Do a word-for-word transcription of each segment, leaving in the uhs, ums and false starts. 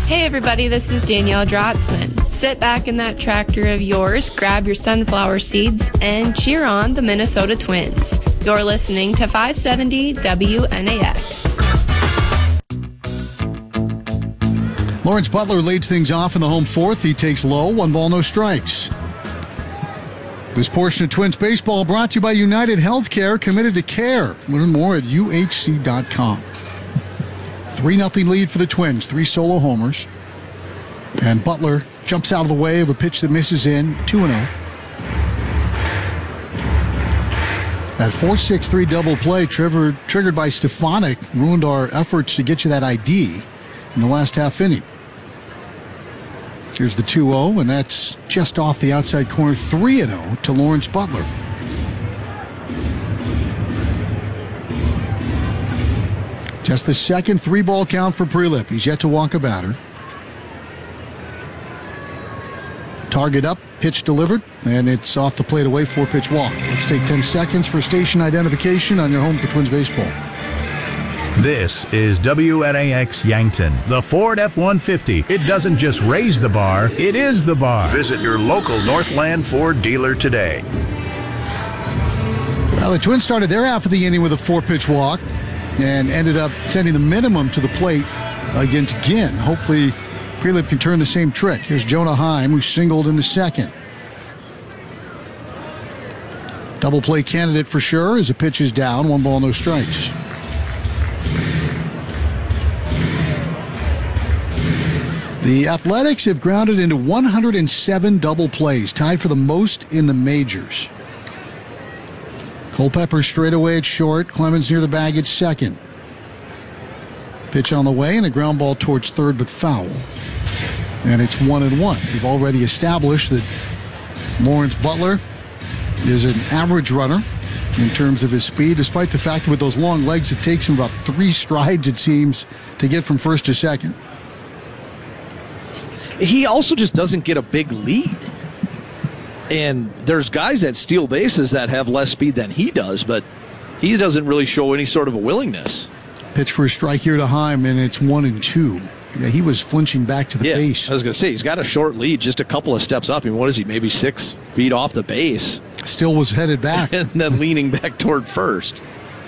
Hey everybody, this is Danielle Drotzman. Sit back in that tractor of yours, grab your sunflower seeds, and cheer on the Minnesota Twins. You're listening to five seventy W N A X. Lawrence Butler leads things off in the home fourth. He takes low, one ball, no strikes. This portion of Twins baseball brought to you by United Healthcare, committed to care. Learn more at U H C dot com. three nothing lead for the Twins, three solo homers. And Butler jumps out of the way of a pitch that misses in, two and oh. That four six three double play triggered, triggered by Stefanik ruined our efforts to get you that I D in the last half inning. Here's the two oh, and that's just off the outside corner, three and oh to Lawrence Butler. Just the second three-ball count for Prelip. He's yet to walk a batter. Target up, pitch delivered, and it's off the plate away, four-pitch walk. Let's take ten seconds for station identification on your home for Twins baseball. This is W N A X Yankton, the Ford F one fifty. It doesn't just raise the bar, it is the bar. Visit your local Northland Ford dealer today. Well, the Twins started their half of the inning with a four-pitch walk and ended up sending the minimum to the plate against Ginn. Hopefully, Prelip can turn the same trick. Here's Jonah Heim, who singled in the second. Double play candidate for sure as the pitch is down, one ball, no strikes. The Athletics have grounded into one hundred seven double plays, tied for the most in the majors. Culpepper straight away at short. Clemens near the bag at second. Pitch on the way and a ground ball towards third, but foul. And it's one and one. We've already established that Lawrence Butler is an average runner in terms of his speed, despite the fact that with those long legs, it takes him about three strides, it seems, to get from first to second. He also just doesn't get a big lead. And there's guys that steal bases that have less speed than he does, but he doesn't really show any sort of a willingness. Pitch for a strike here to Heim, and it's one and two. Yeah, he was flinching back to the yeah, base. I was going to say, he's got a short lead, just a couple of steps up. I mean, what is he, maybe six feet off the base? Still was headed back. And then leaning back toward first.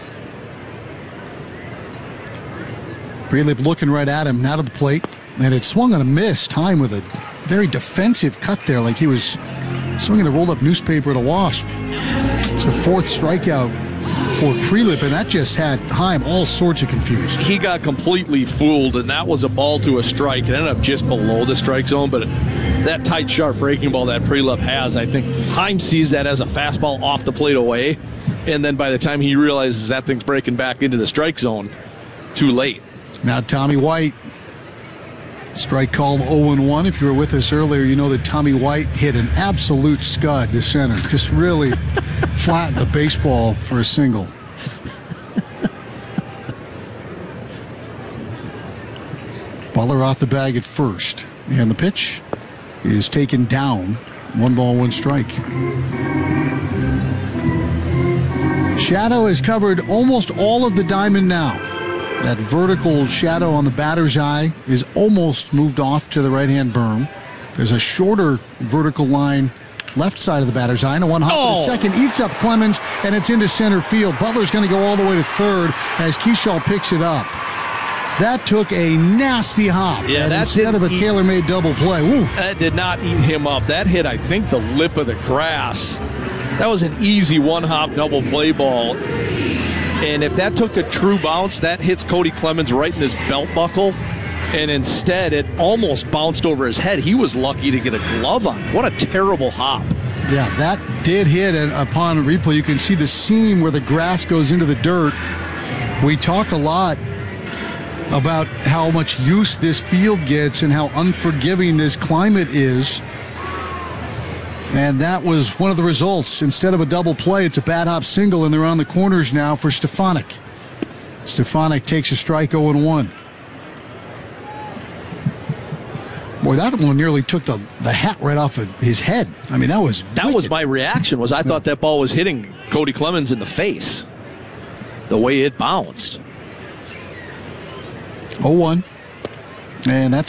Prelip looking right at him, now to the plate. And it swung on a miss. Time with a very defensive cut there, like he was swinging a rolled-up newspaper at a wasp. It's the fourth strikeout for Prelip, and that just had Heim all sorts of confused. He got completely fooled, and that was a ball to a strike. It ended up just below the strike zone, but that tight, sharp breaking ball that Prelip has, I think Heim sees that as a fastball off the plate away, and then by the time he realizes that thing's breaking back into the strike zone, too late. Now Tommy White. Strike called oh and one. If you were with us earlier, you know that Tommy White hit an absolute scud to center. Just really flattened the baseball for a single. Butler off the bag at first. And the pitch is taken down. One ball, one strike. Shadow has covered almost all of the diamond now. That vertical shadow on the batter's eye is almost moved off to the right-hand berm. There's a shorter vertical line left side of the batter's eye. And a one hop oh. to second eats up Clemens, and it's into center field. Butler's going to go all the way to third as Keyshaw picks it up. That took a nasty hop. Yeah, that's instead of a eat, tailor-made double play. Woo. That did not eat him up. That hit, I think, the lip of the grass. That was an easy one-hop double play ball. And if that took a true bounce, that hits Cody Clemens right in his belt buckle. And instead, it almost bounced over his head. He was lucky to get a glove on. What a terrible hop. Yeah, that did hit, and upon replay, you can see the seam where the grass goes into the dirt. We talk a lot about how much use this field gets and how unforgiving this climate is. And that was one of the results. Instead of a double play, it's a bad hop single, and they're on the corners now for Stefanik. Stefanik takes a strike oh and one. Boy, that one nearly took the, the hat right off of his head. I mean, that was That wicked. was my reaction, was I thought that ball was hitting Cody Clemens in the face. The way it bounced. oh one. And that's